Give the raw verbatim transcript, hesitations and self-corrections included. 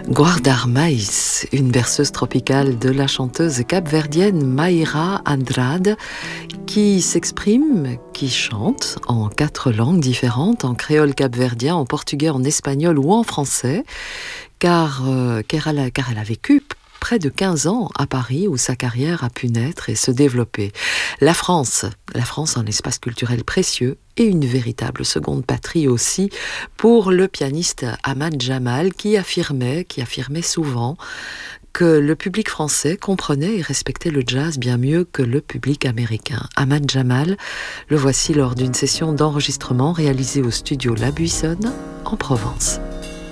Guardar Mais, une berceuse tropicale de la chanteuse capverdienne Mayra Andrade, qui s'exprime, qui chante en quatre langues différentes, en créole capverdien, en portugais, en espagnol ou en français, car, euh, car, elle a, car elle a vécu près de quinze ans à Paris, où sa carrière a pu naître et se développer. La France, la France, un espace culturel précieux et une véritable seconde patrie aussi pour le pianiste Ahmad Jamal, qui affirmait, qui affirmait souvent que le public français comprenait et respectait le jazz bien mieux que le public américain. Ahmad Jamal, le voici lors d'une session d'enregistrement réalisée au studio La Buissonne en Provence.